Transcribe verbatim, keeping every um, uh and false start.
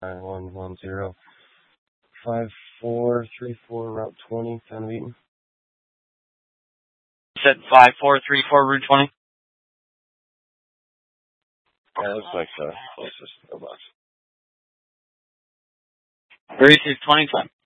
nine one one zero five four three four Route twenty, Town of Eaton. You said five four three four Route twenty? Yeah, it looks like the closest mailbox. Receive twenty time.